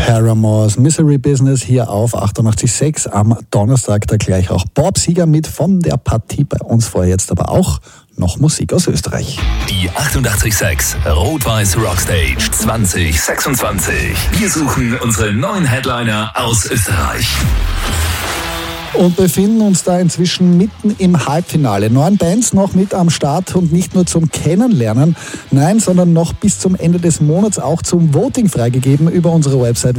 Paramore's Misery Business hier auf 88.6 am Donnerstag, da gleich auch Bob Seger mit von der Partie bei uns, vorher jetzt aber auch noch Musik aus Österreich. Die 88.6 Rot-Weiß Rockstage 2026. Wir suchen unsere neuen Headliner aus Österreich. Und befinden uns da inzwischen mitten im Halbfinale. 9 Bands noch mit am Start und nicht nur zum Kennenlernen, nein, sondern noch bis zum Ende des Monats auch zum Voting freigegeben über unsere Website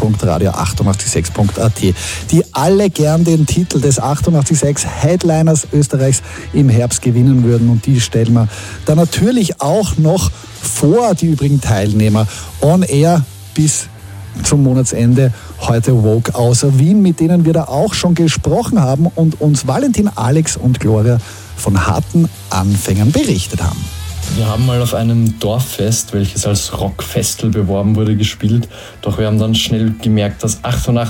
www.radio886.at, die alle gern den Titel des 88.6 Headliners Österreichs im Herbst gewinnen würden. Und die stellen wir dann natürlich auch noch vor die übrigen Teilnehmer on air bis zum Monatsende. Heute Vogue außer Wien, mit denen wir da auch schon gesprochen haben und uns Valentin, Alex und Gloria von harten Anfängern berichtet haben. Wir haben mal auf einem Dorffest, welches als Rockfestel beworben wurde, gespielt. Doch wir haben dann schnell gemerkt, dass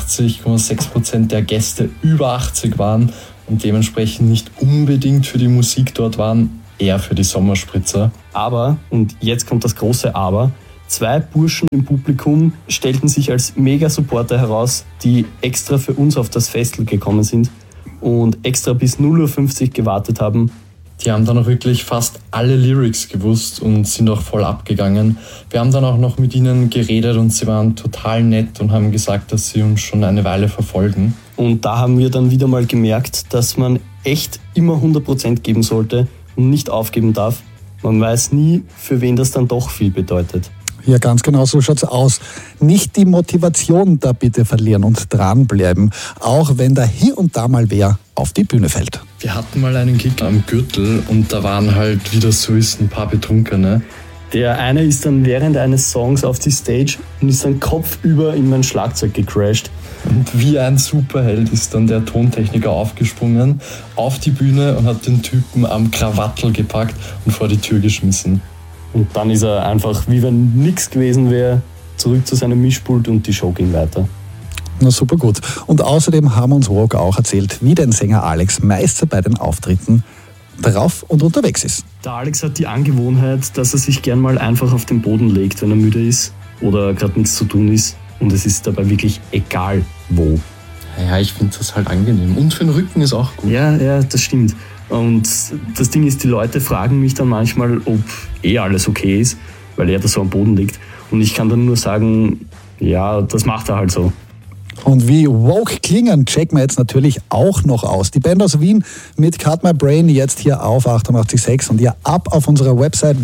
88,6% der Gäste über 80 waren und dementsprechend nicht unbedingt für die Musik dort waren, eher für die Sommerspritzer. Aber, und jetzt kommt das große Aber, 2 Burschen im Publikum stellten sich als Mega-Supporter heraus, die extra für uns auf das Festel gekommen sind und extra bis 0:50 Uhr gewartet haben. Die haben dann auch wirklich fast alle Lyrics gewusst und sind auch voll abgegangen. Wir haben dann auch noch mit ihnen geredet und sie waren total nett und haben gesagt, dass sie uns schon eine Weile verfolgen. Und da haben wir dann wieder mal gemerkt, dass man echt immer 100% geben sollte und nicht aufgeben darf. Man weiß nie, für wen das dann doch viel bedeutet. Ja, ganz genau, so schaut's aus. Nicht die Motivation da bitte verlieren und dranbleiben, auch wenn da hier und da mal wer auf die Bühne fällt. Wir hatten mal einen Gig am Gürtel und da waren halt, wie das so ist, ein paar Betrunkene. Der eine ist dann während eines Songs auf die Stage und ist dann kopfüber in mein Schlagzeug gecrashed. Und wie ein Superheld ist dann der Tontechniker aufgesprungen auf die Bühne und hat den Typen am Krawattel gepackt und vor die Tür geschmissen. Und dann ist er einfach, wie wenn nichts gewesen wäre, zurück zu seinem Mischpult und die Show ging weiter. Na super gut. Und außerdem haben uns Rogue auch erzählt, wie den Sänger Alex meist bei den Auftritten drauf und unterwegs ist. Der Alex hat die Angewohnheit, dass er sich gern mal einfach auf den Boden legt, wenn er müde ist oder gerade nichts zu tun ist. Und es ist dabei wirklich egal wo. Ja, ich finde das halt angenehm. Und für den Rücken ist auch gut. Ja, das stimmt. Und das Ding ist, die Leute fragen mich dann manchmal, ob alles okay ist, weil er da so am Boden liegt. Und ich kann dann nur sagen, ja, das macht er halt so. Und wie Woke klingen, checken wir jetzt natürlich auch noch aus. Die Band aus Wien mit Cut My Brain jetzt hier auf 88.6 und ihr ab auf unserer Website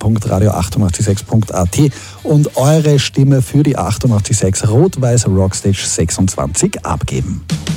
www.radio886.at und eure Stimme für die 88.6 Rot-Weiß Rockstage 26 abgeben.